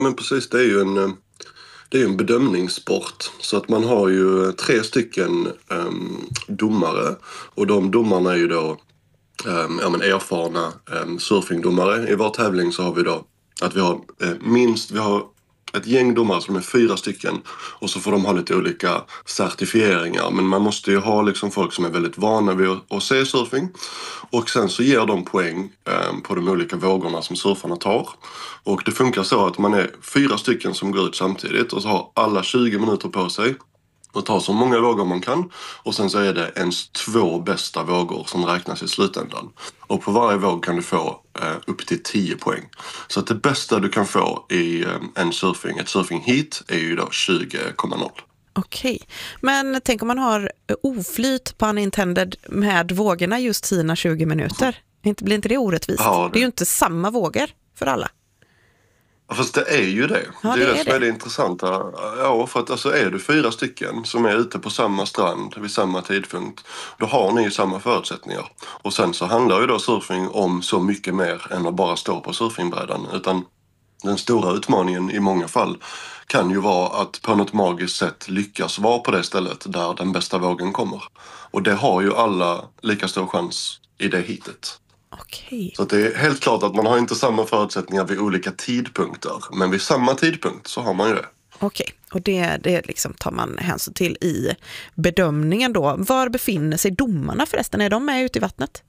Men precis, det är ju en bedömningssport. Så att man har ju 3 stycken domare. Och de domarna är ju då erfarna surfingdomare. I vår tävling så har vi då att vi har ett gäng domare som är 4 stycken, och så får de ha lite olika certifieringar, men man måste ju ha liksom folk som är väldigt vana vid att se surfing, och sen så ger de poäng på de olika vågorna som surfarna tar, och det funkar så att man är 4 stycken som går ut samtidigt och så har alla 20 minuter på sig och ta så många vågor man kan, och sen så är det ens 2 bästa vågor som räknas i slutändan. Och på varje våg kan du få upp till 10 poäng. Så att det bästa du kan få i ett surfing heat är ju då 20,0. Okej, men tänk om man har oflyt pun intended med vågorna just sina 20 minuter. Blir inte det orättvist? Ja, det är ju inte samma vågor för alla. Fast det är ju det. Ja, det är det som är det intressanta. Ja, för att alltså är du 4 stycken som är ute på samma strand vid samma tidpunkt, då har ni ju samma förutsättningar. Och sen så handlar ju då surfing om så mycket mer än att bara stå på surfingbrädan. Utan den stora utmaningen i många fall kan ju vara att på något magiskt sätt lyckas vara på det stället där den bästa vågen kommer. Och det har ju alla lika stor chans i det hitet. Okej. Så det är helt klart att man har inte samma förutsättningar vid olika tidpunkter. Men vid samma tidpunkt så har man ju det. Okej, och det liksom tar man hänsyn till i bedömningen då. Var befinner sig domarna förresten? Är de med ute i vattnet?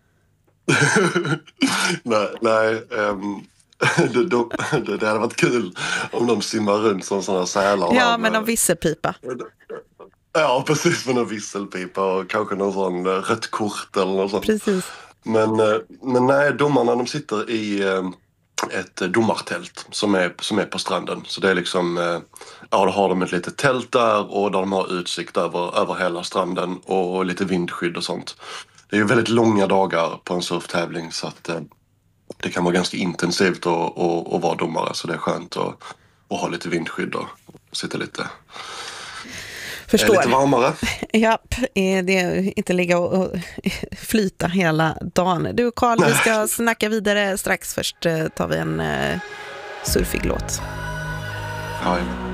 nej. Det hade varit kul om de simmar runt som sådana sälar. Ja, men en visselpipa. Ja, precis, med en visselpipa och kanske någon sån rött kort eller något sånt. Precis. Men nej, domarna de sitter i ett domartält som är på stranden. Så det är liksom, då har de ett litet tält där och där de har utsikt över hela stranden och lite vindskydd och sånt. Det är ju väldigt långa dagar på en surftävling, så att det kan vara ganska intensivt att vara domare, så det är skönt att ha lite vindskydd och sitta lite... Förstår. Lite varmare. Ja, det är inte ligga och flyta hela dagen. Du Carl, vi ska snacka vidare strax. Först tar vi en surfig låt. Ja.